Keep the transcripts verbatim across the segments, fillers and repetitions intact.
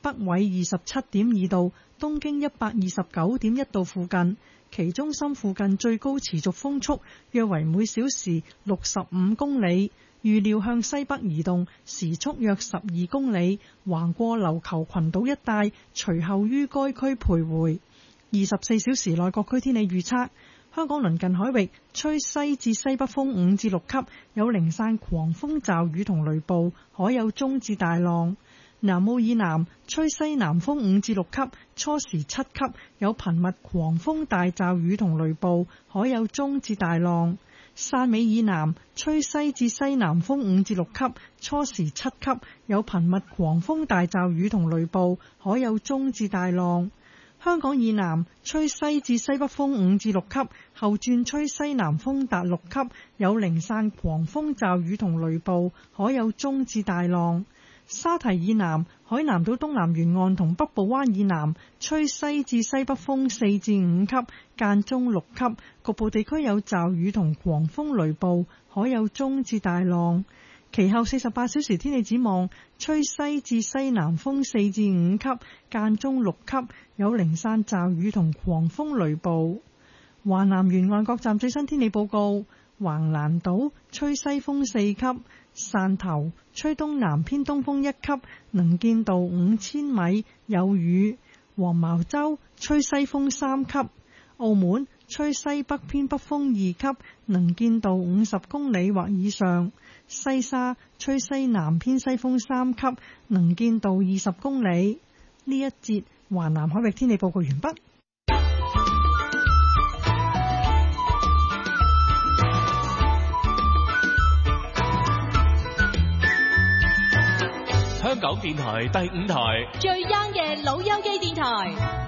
北緯二十七點二度，東經一百二十九點一度附近，其中心附近最高持續風速約為每小時六十五公里，預料向西北移動，時速約十二公里，橫過琉球群島一帶，隨後於該區徘徊。二十四小時內各區天氣預測：香港鄰近海域吹西至西北風五至六級，有零散狂風驟雨同雷暴，海有中至大浪。南澳以南吹西南風五至六級，初時七級，有頻密狂風大驟雨同雷暴，海有中至大浪。汕尾以南吹西至西南風五至六級，初時七級，有頻密狂風大驟雨同雷暴，海有中至大浪。香港以南吹西至西北風五至六級，後轉吹西南風達六級，有零散狂風驟雨同雷暴，海有中至大浪。沙堤以南、海南島東南沿岸同北部灣以南吹西至西北風四至五級，間中六級，局部地區有驟雨同狂風雷暴，海有中至大浪。其後四十八小時天氣展望，吹西至西南風四至五級，間中六級，有零散驟雨同狂風雷暴。華南沿岸各站最新天氣報告：橫瀾島吹西風四級，汕頭吹東南偏東風一級，能見度五千米，有雨。黃茅洲吹西風三級，澳門吹西北偏北風二級，能見度五十公里或以上。西沙吹西南偏西風三級，能見度二十公里。呢一節華南海域天氣報告完畢。 香港電台第五台最 young 嘅老友記電台。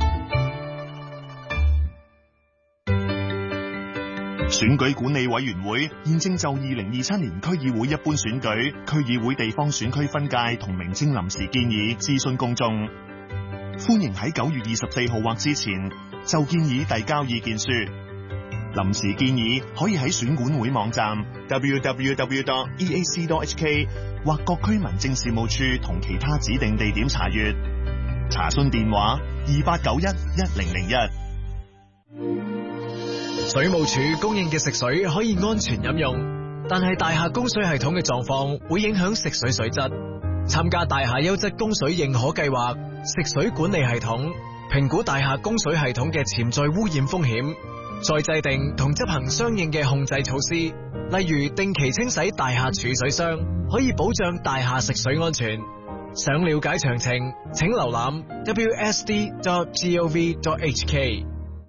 選舉管理委員會現正就二零二七年區議會一般選舉、區議會地方選區分界同名稱臨時建議諮詢公眾，歡迎喺九月二十四號或之前就建議遞交意見書。臨時建議可以喺選管會網站 double-u double-u double-u dot e a c dot h k 或各區民政事務處同其他指定地點查閱。查詢電話二八九一一零零一。 水務署供應嘅食水可以安全飲用，但係大廈供水系統嘅狀況會影響食水水質。參加大廈優質供水認可計劃，食水管理系統評估大廈供水系統嘅潛在污染風險，再制定同執行相應嘅控制措施，例如定期清洗大廈儲水箱，可以保障大廈食水安全。想了解詳情，請瀏覽 w s d dot gov dot h k。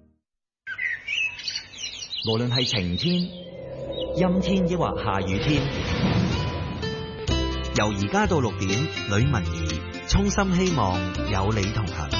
無論係晴天、陰天抑或下雨天，由而家到六點，呂文儀衷心希望有你同行。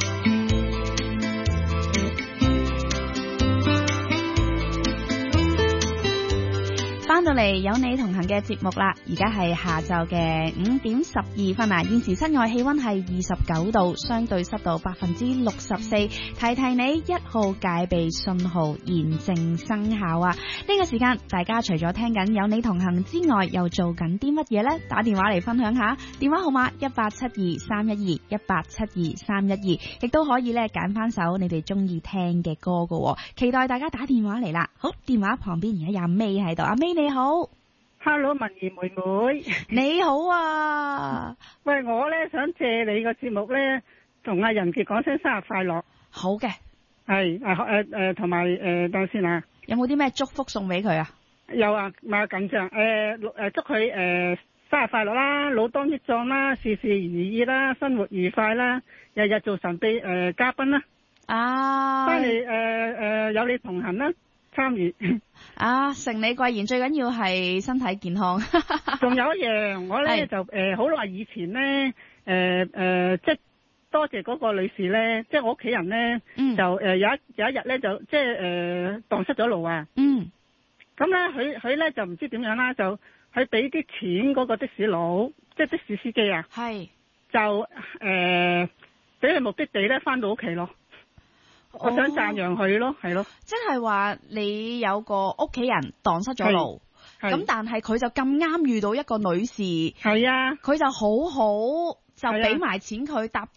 翻到嚟有你同行嘅節目啦，而家係下晝嘅五點十二分啊！現時室外氣溫係二十九度，相對濕度百分之六十四。提提你，一號戒備信號現正生效啊！呢個時間大家除咗聽緊有你同行之外，又做緊啲乜嘢呢？打電話嚟分享下，電話號碼一八七二三一二一八七二三一二，亦都可以咧揀翻首你哋中意聽嘅歌噶。期待大家打電話嚟啦！好，電話旁邊而家有阿 May 喺度，阿 May 你好。 Hello， 文儀妹妹， 你好啊！ 喂，我咧想借你個節目咧，同阿仁傑講聲生日快樂。 好嘅， 係誒誒誒，同埋誒，等先啊。 有冇啲咩祝福送俾佢啊？ 有啊，唔係緊張誒誒，祝佢誒生日快樂啦，老當益壯啦，事事如意啦，生活愉快啦，日日做神秘誒、呃、嘉賓啦。 啊！ 翻嚟誒誒，有你同行啦。參與啊，承你貴言，最緊要係身體健康。 仲有一樣，我咧就誒好耐以前咧誒誒，即係多謝嗰個女士咧，即係我屋企人咧、嗯，就誒、呃、有一有一日咧就即係誒蕩失咗路啊。嗯。咁咧，佢佢咧就唔知點樣啦，就佢俾啲錢嗰個的士佬，即係的士司機啊。係。就誒俾佢目的地咧，翻到屋企咯。我想讚揚佢咯，係咯， 即係話你有個屋企人蕩失咗路，咁但係佢就咁啱遇到一個女士，係啊，佢就好好就俾埋錢佢搭